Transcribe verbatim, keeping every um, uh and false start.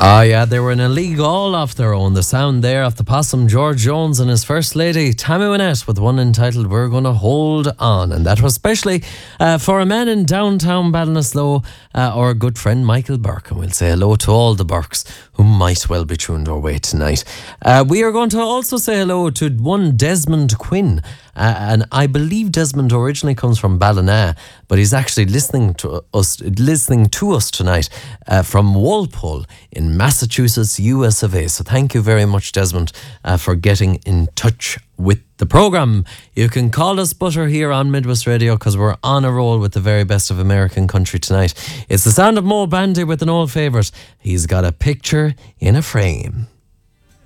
Ah, yeah, they were in a league all of their own. The sound there of the possum, George Jones, and his first lady, Tammy Wynette, with one entitled We're Gonna Hold On. And that was especially uh, for a man in downtown Ballinasloe, uh, our good friend Michael Burke. And we'll say hello to all the Burkes who might well be tuned our way tonight. Uh, we are going to also say hello to one Desmond Quinn. Uh, and I believe Desmond originally comes from Ballina, but he's actually listening to us listening to us tonight uh, from Walpole in Massachusetts, U S of A. So thank you very much, Desmond, uh, for getting in touch with the programme. You can call us Butter here on Midwest Radio because we're on a roll with the very best of American country tonight. It's the sound of Mo Bandy with an old favourite. He's got a picture in a frame.